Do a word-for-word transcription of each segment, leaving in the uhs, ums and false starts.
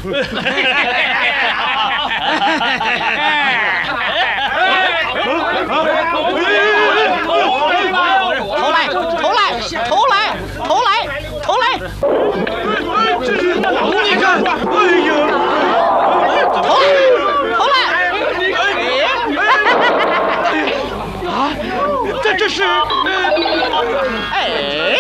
投来，投来，投来，投来，投来！ 这是你看，哎呀， 投来，投来！ 啊，这这是， 哎，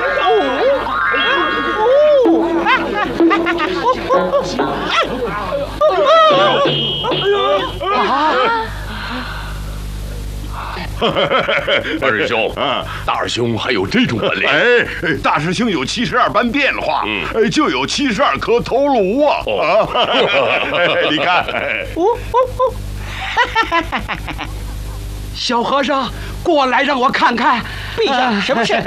二师兄，大师兄还有这种本领？ 哎，大师兄有七十二般变化，嗯，就有七十二颗头颅啊！啊，你看， 小和尚，过来让我看看。 陛下，什么事？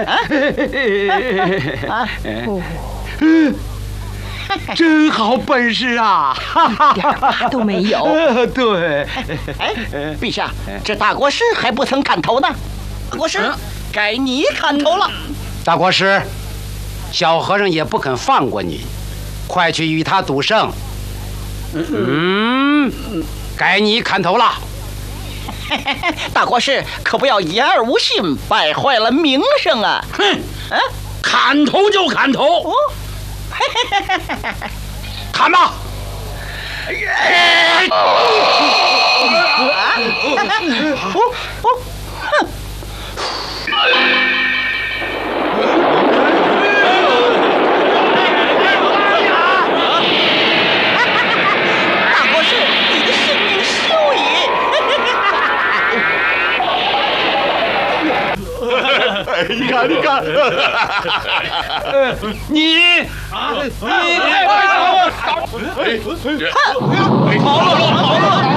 啊？ 嗯，真好本事啊！ 一点疤都没有。 对。 哎，陛下，这大国师还不曾砍头呢。大国师，该你砍头了。 大国师，小和尚也不肯放过你，快去与他赌胜。嗯，该你砍头了。 大国师可不要言而无信，败坏了名声啊！ 哼，啊，砍头就砍头，哦，砍吧！哎， 哦哦，哼！大国师，你的性命休矣！ 你看，你看， 你啊，你太快了！ 跑了，跑了！